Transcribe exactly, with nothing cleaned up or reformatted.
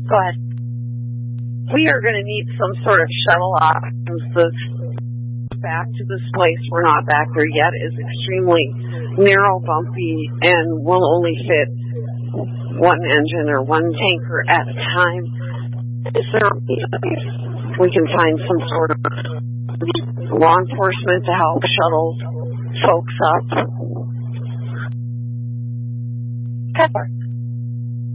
Go ahead. We are going to need some sort of shuttle options. The back to this place, we're not back there yet, is extremely narrow, bumpy, and will only fit one engine or one tanker at a time. Is there, we can find some sort of law enforcement to help shuttle folks up? Pepper.